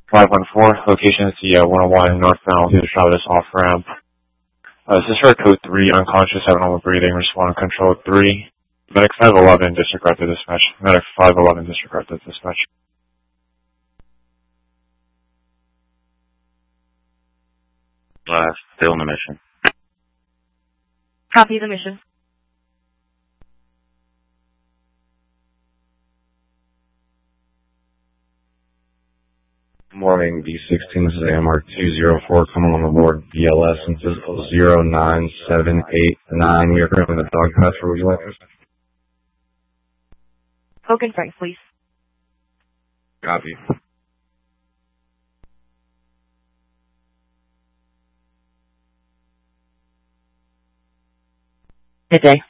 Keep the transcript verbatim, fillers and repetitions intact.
five one four, location is the uh, one oh one northbound to the Travis off-ramp. Uh, this is for code three, unconscious, abnormal breathing, respond control three. Medic five eleven, disregard to dispatch. Medic five eleven, disregard to dispatch. Uh, still on the mission. Copy the mission. Morning, B sixteen, this is A M R two zero four, coming on the board, B L S and physical zero nine seven eight nine. We are currently in the dog pass. Where would you like us? Hogan Frank, please. Copy. Good day.